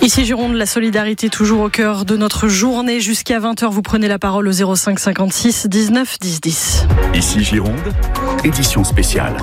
Ici Gironde, la solidarité toujours au cœur de notre journée. Jusqu'à 20h, vous prenez la parole au 05 56 19 10 10. Ici Gironde, édition spéciale.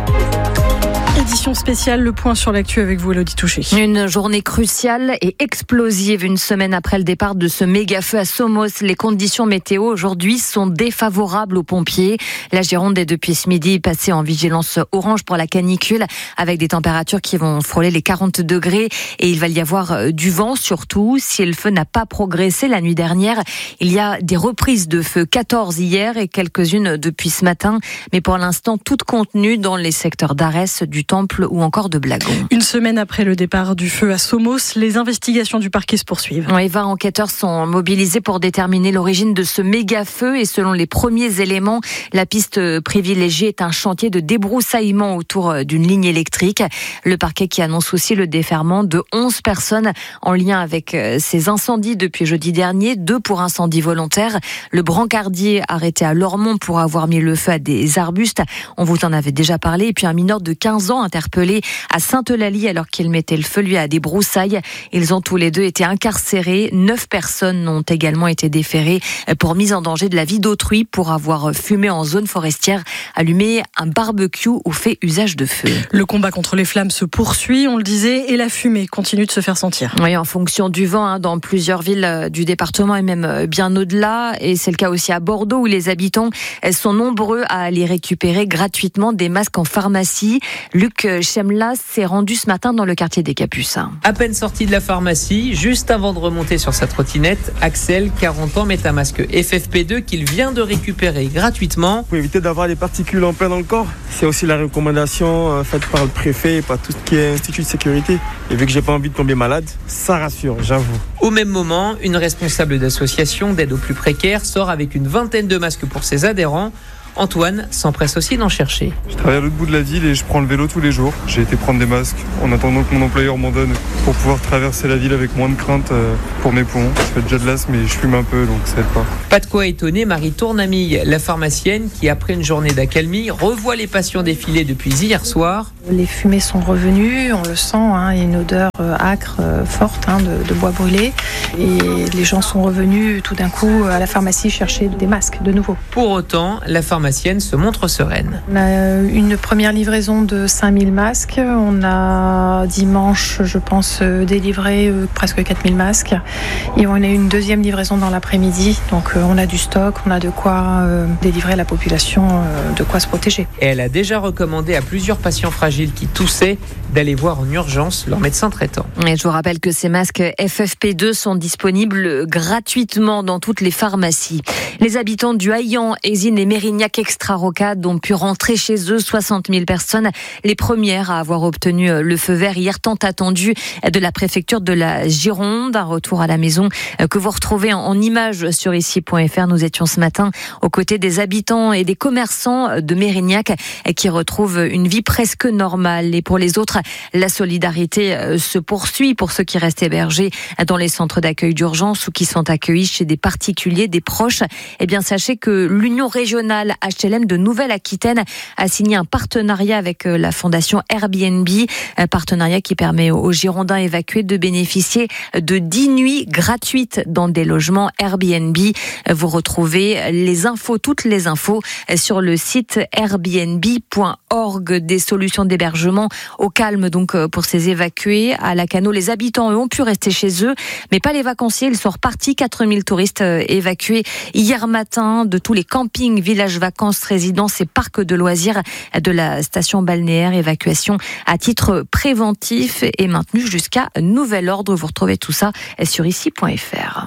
Édition spéciale, le point sur l'actu avec vous, Elodie Touché. Une journée cruciale et explosive, une semaine après le départ de ce méga-feu à Somos. Les conditions météo aujourd'hui sont défavorables aux pompiers. La Gironde est depuis ce midi passée en vigilance orange pour la canicule, avec des températures qui vont frôler les 40 degrés. Et il va y avoir du vent, surtout si le feu n'a pas progressé la nuit dernière. Il y a des reprises de feu, 14 hier et quelques-unes depuis ce matin. Mais pour l'instant, toutes contenues dans les secteurs d'Arès, du Temple ou encore de Blagon. Une semaine après le départ du feu à Somos, les investigations du parquet se poursuivent. 20 enquêteurs sont mobilisés pour déterminer l'origine de ce méga-feu et selon les premiers éléments, la piste privilégiée est un chantier de débroussaillement autour d'une ligne électrique. Le parquet qui annonce aussi le déferrement de 11 personnes en lien avec ces incendies depuis jeudi dernier, 2 pour incendie volontaire. Le brancardier arrêté à Lormont pour avoir mis le feu à des arbustes. On vous en avait déjà parlé. Et puis un mineur de 15 ans interpellé à Sainte-Eulalie alors qu'il mettait le feu lui à des broussailles. Ils ont tous les deux été incarcérés. 9 personnes ont également été déférées pour mise en danger de la vie d'autrui pour avoir fumé en zone forestière, allumé un barbecue ou fait usage de feu. Le combat contre les flammes se poursuit, on le disait, et la fumée continue de se faire sentir. Oui, en fonction du vent, dans plusieurs villes du département et même bien au-delà. Et c'est le cas aussi à Bordeaux où les habitants sont nombreux à aller récupérer gratuitement des masques en pharmacie. Luc Chemlas s'est rendu ce matin dans le quartier des Capucins. À peine sorti de la pharmacie, juste avant de remonter sur sa trottinette, Axel, 40 ans, met un masque FFP2 qu'il vient de récupérer gratuitement. Pour éviter d'avoir des particules en plein dans le corps, c'est aussi la recommandation faite par le préfet et par tout ce qui est institut de sécurité. Et vu que j'ai pas envie de tomber malade, ça rassure, j'avoue. Au même moment, une responsable d'association d'aide aux plus précaires sort avec une vingtaine de masques pour ses adhérents. Antoine s'empresse aussi d'en chercher. Je travaille à l'autre bout de la ville et je prends le vélo tous les jours. J'ai été prendre des masques en attendant que mon employeur m'en donne pour pouvoir traverser la ville avec moins de crainte pour mes poumons. Je fais déjà de l'asthme mais je fume un peu donc ça aide pas. Pas de quoi étonner Marie Tournamille, la pharmacienne qui après une journée d'accalmie revoit les patients défiler depuis hier soir. Les fumées sont revenues, on le sent, il y a une odeur âcre, forte de bois brûlé. Et les gens sont revenus tout d'un coup à la pharmacie chercher des masques de nouveau. Pour autant, la pharmacienne se montre sereine. On a une première livraison de 5000 masques. On a dimanche, je pense, délivré presque 4000 masques. Et on a une deuxième livraison dans l'après-midi. Donc on a du stock, on a de quoi délivrer à la population, de quoi se protéger. Et elle a déjà recommandé à plusieurs patients fragiles qui toussaient d'aller voir en urgence leur médecin traitant. Et je vous rappelle que ces masques FFP2 sont disponibles gratuitement dans toutes les pharmacies. Les habitants du Haillan, Ézine et Mérignac extra-rocade ont pu rentrer chez eux, 60 000 personnes, les premières à avoir obtenu le feu vert hier tant attendu de la préfecture de la Gironde. Un retour à la maison que vous retrouvez en images sur ici.fr. Nous étions ce matin aux côtés des habitants et des commerçants de Mérignac qui retrouvent une vie presque normale. Et pour les autres, la solidarité se poursuit pour ceux qui restent hébergés dans les centres d'accueil d'urgence ou qui sont accueillis chez des particuliers, des proches. Eh bien, sachez que l'Union régionale HLM de Nouvelle-Aquitaine a signé un partenariat avec la fondation Airbnb, un partenariat qui permet aux Girondins évacués de bénéficier de 10 nuits gratuites dans des logements Airbnb. Vous retrouvez les infos, toutes les infos sur le site airbnb.org. Des solutions d'hébergement au calme donc pour ces évacués. À Lacanau, les habitants eux ont pu rester chez eux, mais pas les vacanciers. Ils sont repartis. 4000 touristes évacués hier matin de tous les campings, villages vacances, résidences et parcs de loisirs de la station balnéaire. Évacuation à titre préventif et maintenue jusqu'à nouvel ordre. Vous retrouvez tout ça sur ici.fr.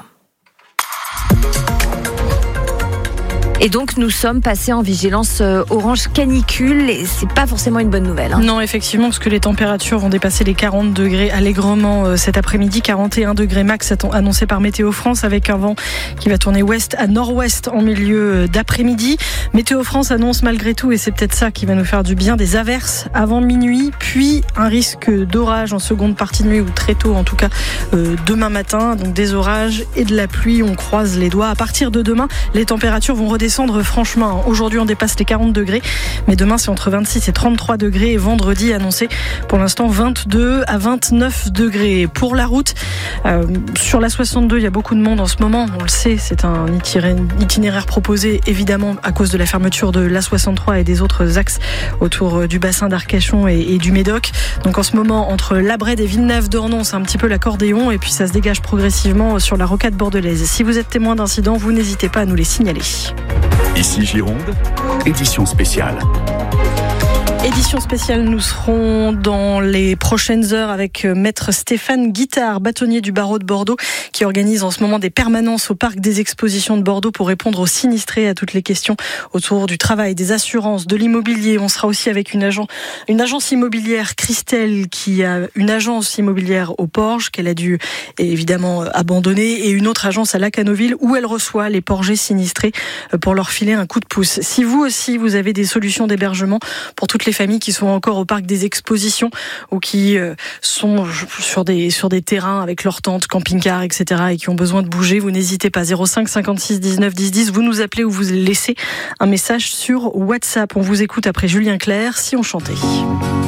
Et donc nous sommes passés en vigilance orange canicule et c'est pas forcément une bonne nouvelle. Non, effectivement, parce que les températures vont dépasser les 40 degrés allègrement cet après-midi, 41 degrés max annoncé par Météo France avec un vent qui va tourner ouest à nord-ouest en milieu d'après-midi. Météo France annonce malgré tout, et c'est peut-être ça qui va nous faire du bien, des averses avant minuit, puis un risque d'orage en seconde partie de nuit ou très tôt en tout cas demain matin. Donc des orages et de la pluie, on croise les doigts. À partir de demain, les températures vont redescendre descendre franchement. Aujourd'hui, on dépasse les 40 degrés, mais demain, c'est entre 26 et 33 degrés. Et vendredi, annoncé pour l'instant 22 à 29 degrés. Pour la route, sur la 62, il y a beaucoup de monde en ce moment. On le sait, c'est un itinéraire proposé, évidemment, à cause de la fermeture de l'A63 et des autres axes autour du bassin d'Arcachon et du Médoc. Donc en ce moment, entre La Brède et Villeneuve-d'Ornon, c'est un petit peu l'accordéon, et puis ça se dégage progressivement sur la rocade bordelaise. Si vous êtes témoin d'incidents, vous n'hésitez pas à nous les signaler. Ici Gironde, édition spéciale. Édition spéciale, nous serons dans les prochaines heures avec maître Stéphane Guittard, bâtonnier du barreau de Bordeaux, qui organise en ce moment des permanences au parc des expositions de Bordeaux pour répondre aux sinistrés, à toutes les questions autour du travail, des assurances, de l'immobilier. On sera aussi avec une agence immobilière, Christelle, qui a une agence immobilière au Porge qu'elle a dû évidemment abandonner, et une autre agence à Lacanoville où elle reçoit les porgers sinistrés pour leur filer un coup de pouce. Si vous aussi vous avez des solutions d'hébergement pour toutes les familles qui sont encore au parc des expositions ou qui sont sur des terrains avec leurs tentes, camping-car, etc. et qui ont besoin de bouger, vous n'hésitez pas. 05 56 19 10 10, vous nous appelez ou vous laissez un message sur WhatsApp. On vous écoute après Julien Clerc, Si on chantait.